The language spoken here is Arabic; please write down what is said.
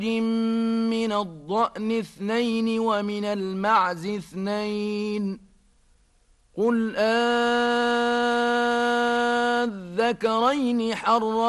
من الضأن اثنين ومن المعز اثنين قل أذكرين حرم